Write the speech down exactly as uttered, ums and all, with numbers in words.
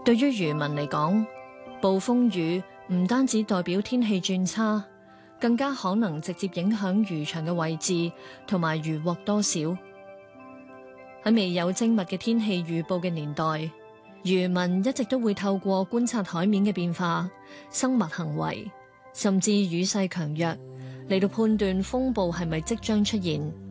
對於漁民嚟講，暴風雨唔單止代表天氣轉差，更加可能直接影響漁場嘅位置同埋漁獲多少。喺未有精密嘅天氣預報嘅年代，漁民一直都會透過觀察海面嘅變化、生物行為，甚至雨勢強弱嚟到判斷風暴係咪即將出現。